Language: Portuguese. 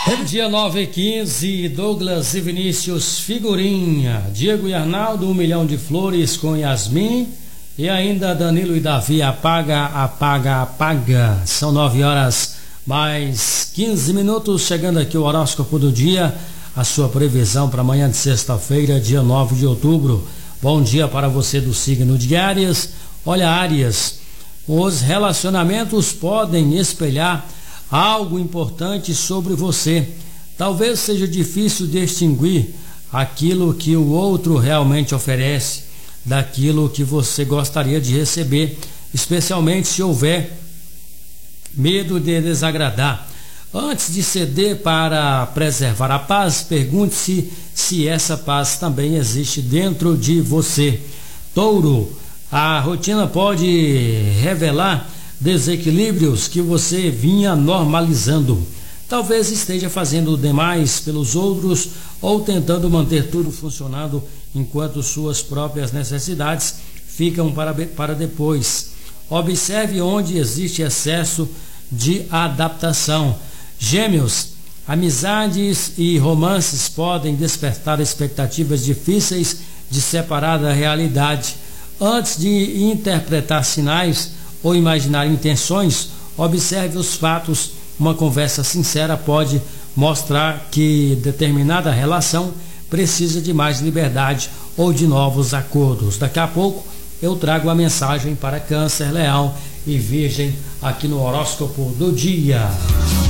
Dia 9:15, Douglas e Vinícius Figurinha, Diego e Arnaldo, 1 milhão de flores com Yasmin e ainda Danilo e Davi, apaga, apaga, apaga. São 9 horas mais 15 minutos, chegando aqui o horóscopo do dia, a sua previsão para amanhã de sexta-feira, dia 9 de outubro. Bom dia para você do signo de Áries. Olha, Áries, os relacionamentos podem espelhar algo importante sobre você. Talvez seja difícil distinguir aquilo que o outro realmente oferece daquilo que você gostaria de receber, especialmente se houver medo de desagradar. Antes de ceder para preservar a paz, pergunte-se se essa paz também existe dentro de você. Touro, a rotina pode revelar desequilíbrios que você vinha normalizando. Talvez esteja fazendo demais pelos outros ou tentando manter tudo funcionando enquanto suas próprias necessidades ficam para depois. Observe onde existe excesso de adaptação. Gêmeos, amizades e romances podem despertar expectativas difíceis de separar da realidade. Antes de interpretar sinais ou imaginar intenções, observe os fatos. Uma conversa sincera pode mostrar que determinada relação precisa de mais liberdade ou de novos acordos. Daqui a pouco eu trago a mensagem para Câncer, Leão e Virgem aqui no horóscopo do dia.